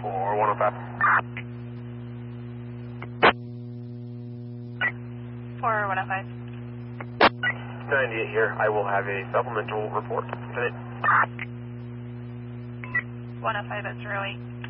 for 105. 105. 98 here. I will have a supplemental report. 105, that's Row 8.